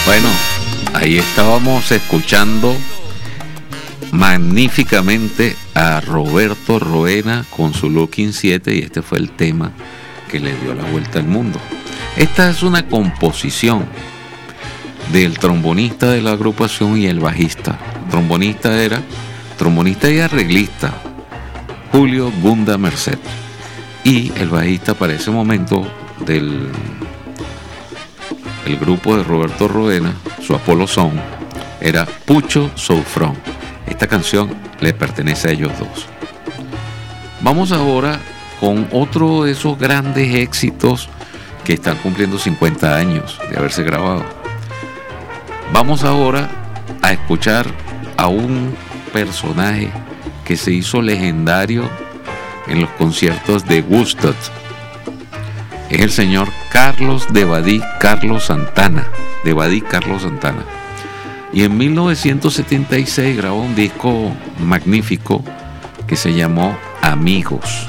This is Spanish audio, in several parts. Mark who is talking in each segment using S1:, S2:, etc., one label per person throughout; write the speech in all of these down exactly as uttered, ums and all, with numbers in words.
S1: Bueno, ahí estábamos escuchando magníficamente a Roberto Roena con su Looking siete, y este fue el tema que le dio la vuelta al mundo. Esta es una composición del trombonista de la agrupación y el bajista. Trombonista era trombonista y arreglista Julio Gunda Merced, y el bajista para ese momento del el grupo de Roberto Roena, su Apollo Sound, era Pucho Soufrón. Esta canción le pertenece a ellos dos. Vamos ahora con otro de esos grandes éxitos que están cumpliendo cincuenta años de haberse grabado. Vamos ahora a escuchar a un personaje que se hizo legendario en los conciertos de Woodstock. Es el señor Carlos de Badí Carlos Santana, de Badí Carlos Santana. Y en mil novecientos setenta y seis grabó un disco magnífico que se llamó Amigos.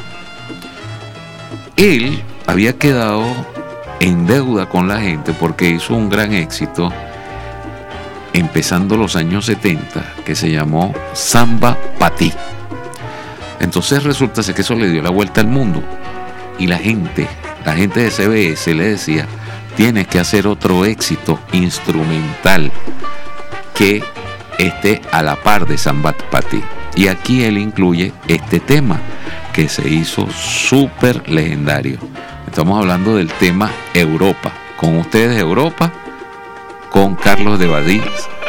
S1: Él había quedado en deuda con la gente porque hizo un gran éxito empezando los años setenta que se llamó Samba Pa' Ti. Entonces resulta ser que eso le dio la vuelta al mundo, y la gente, la gente de C B S le decía: tienes que hacer otro éxito instrumental que esté a la par de Samba Pa' Ti. Y aquí él incluye este tema que se hizo súper legendario. Estamos hablando del tema Europa. Con ustedes Europa, con Carlos de Badí